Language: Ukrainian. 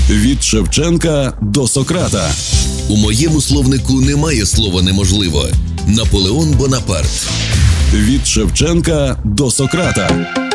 Від Шевченка до Сократа. У моєму словнику немає слова «неможливо». Наполеон Бонапарт. Від Шевченка до Сократа.